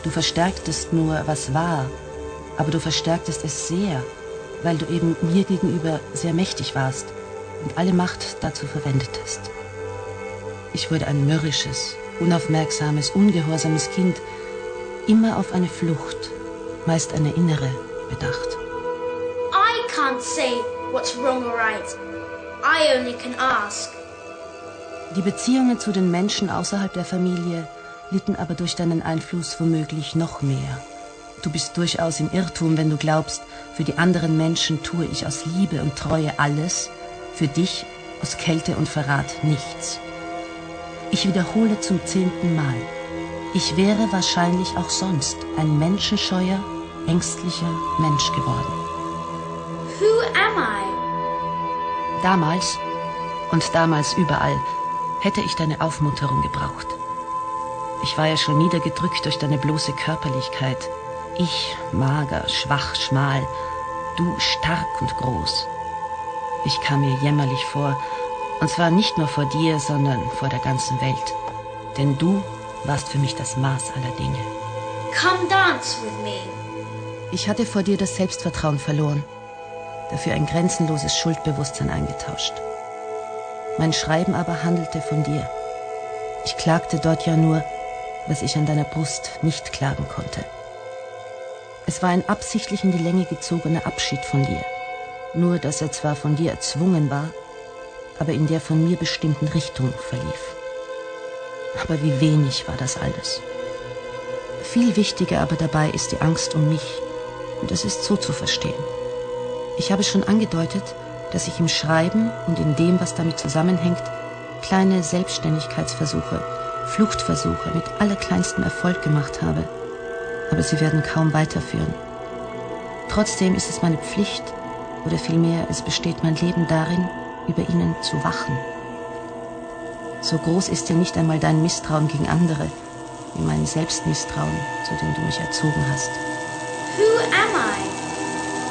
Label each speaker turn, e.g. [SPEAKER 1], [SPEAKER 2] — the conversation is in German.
[SPEAKER 1] Du verstärktest nur, was war, aber du verstärktest es sehr, weil du eben mir gegenüber sehr mächtig warst und alle Macht dazu verwendetest. Ich wurde ein mürrisches, unaufmerksames, ungehorsames Kind, immer auf eine Flucht, meist eine innere, bedacht.
[SPEAKER 2] I can't say what's wrong or right. I only can ask.
[SPEAKER 1] Die Beziehungen zu den Menschen außerhalb der Familie litten aber durch deinen Einfluss womöglich noch mehr. Du bist durchaus im Irrtum, wenn du glaubst, für die anderen Menschen tue ich aus Liebe und Treue alles, für dich aus Kälte und Verrat nichts. Ich wiederhole zum 10. Mal. Ich wäre wahrscheinlich auch sonst ein menschenscheuer, ängstlicher Mensch geworden.
[SPEAKER 2] Who am I?
[SPEAKER 1] Damals und damals überall hätte ich deine Aufmunterung gebraucht. Ich war ja schon niedergedrückt durch deine bloße Körperlichkeit. Ich mager, schwach, schmal, du stark und groß. Ich kam mir jämmerlich vor, und zwar nicht nur vor dir, sondern vor der ganzen Welt. Denn du warst für mich das Maß aller Dinge.
[SPEAKER 2] Come dance with me.
[SPEAKER 1] Ich hatte vor dir das Selbstvertrauen verloren, dafür ein grenzenloses Schuldbewusstsein eingetauscht. Mein Schreiben aber handelte von dir. Ich klagte dort ja nur, was ich an deiner Brust nicht klagen konnte. Es war ein absichtlich in die Länge gezogener Abschied von dir, nur dass er zwar von dir erzwungen war, aber in der von mir bestimmten Richtung verlief. Aber wie wenig war das alles. Viel wichtiger aber dabei ist die Angst um mich, und das ist so zu verstehen. Ich habe schon angedeutet, dass ich im Schreiben und in dem, was damit zusammenhängt, kleine Selbstständigkeitsversuche, Fluchtversuche mit allerkleinstem Erfolg gemacht habe, aber sie werden kaum weiterführen. Trotzdem ist es meine Pflicht, oder vielmehr, es besteht mein Leben darin, über ihnen zu wachen. So groß ist ja nicht einmal dein Misstrauen gegen andere, wie mein Selbstmisstrauen, zu dem du mich erzogen hast.
[SPEAKER 2] Who am